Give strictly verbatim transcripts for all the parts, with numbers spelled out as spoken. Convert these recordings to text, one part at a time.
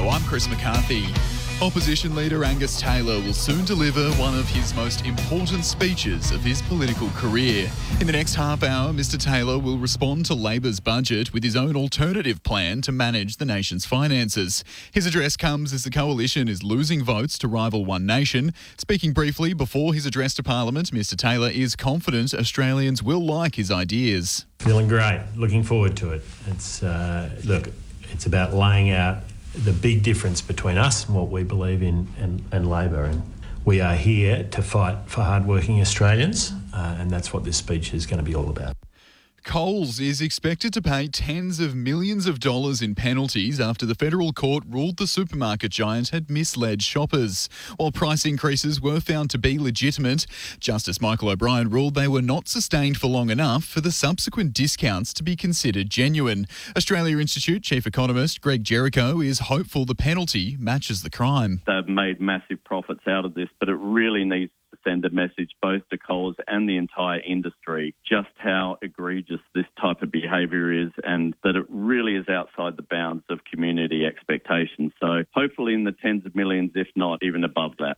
Radio. I'm Chris McCarthy. Opposition leader Angus Taylor will soon deliver one of his most important speeches of his political career. In the next half hour, Mr Taylor will respond to Labor's budget with his own alternative plan to manage the nation's finances. His address comes as the coalition is losing votes to rival One Nation. Speaking briefly before his address to Parliament, Mr Taylor is confident Australians will like his ideas. Feeling great. Looking forward to it. It's uh, look, it's about laying out the big difference between us and what we believe in and, and Labor. And we are here to fight for hardworking Australians, uh, and that's what this speech is going to be all about. Coles is expected to pay tens of millions of dollars in penalties after the federal court ruled the supermarket giant had misled shoppers. While price increases were found to be legitimate, Justice Michael O'Brien ruled they were not sustained for long enough for the subsequent discounts to be considered genuine. Australia Institute Chief Economist Greg Jericho is hopeful the penalty matches the crime. They've made massive profits out of this, but it really needs to send a message both to Coles and the entire industry just how egregious this type of behaviour is, and that it really is outside the bounds of community expectations. So hopefully in the tens of millions, if not even above that.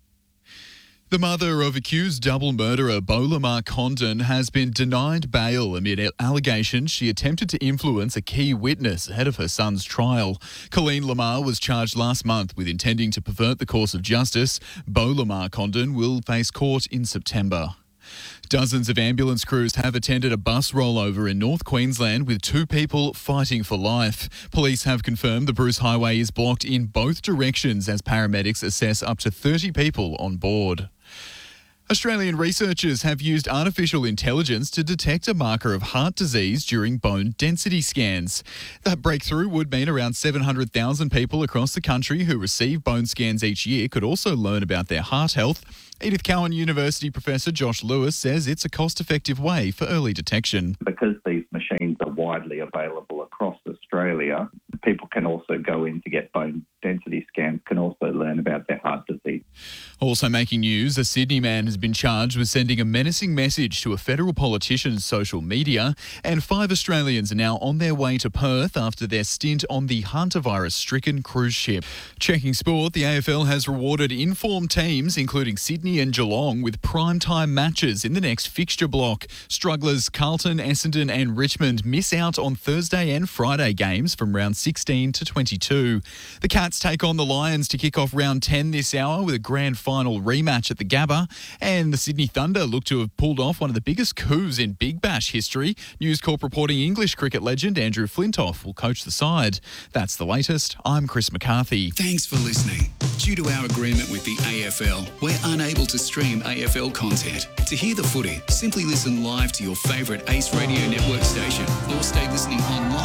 The mother of accused double murderer Beau Lamar Condon has been denied bail amid allegations she attempted to influence a key witness ahead of her son's trial. Colleen Lamar was charged last month with intending to pervert the course of justice. Beau Lamar Condon will face court in September. Dozens of ambulance crews have attended a bus rollover in North Queensland with two people fighting for life. Police have confirmed the Bruce Highway is blocked in both directions as paramedics assess up to thirty people on board. Australian researchers have used artificial intelligence to detect a marker of heart disease during bone density scans. That breakthrough would mean around seven hundred thousand people across the country who receive bone scans each year could also learn about their heart health. Edith Cowan University Professor Josh Lewis says it's a cost-effective way for early detection. Because these machines are widely available across Australia, people can also go in to get bone density scans, can also learn about their heart disease. Also making news, a Sydney man has been charged with sending a menacing message to a federal politician's social media, and five Australians are now on their way to Perth after their stint on the hantavirus-stricken cruise ship. Checking sport, the A F L has rewarded informed teams, including Sydney and Geelong, with prime-time matches in the next fixture block. Strugglers Carlton, Essendon and Richmond miss out on Thursday and Friday games from round sixteen to twenty-two. The Cats take on the Lions to kick off round ten this hour with a grand final rematch at the Gabba. And the Sydney Thunder look to have pulled off one of the biggest coups in Big Bash history. News Corp reporting English cricket legend Andrew Flintoff will coach the side. That's the latest. I'm Chris McCarthy. Thanks for listening. Due to our agreement with the A F L, we're unable to stream A F L content. To hear the footy, simply listen live to your favourite Ace Radio Network station or stay listening online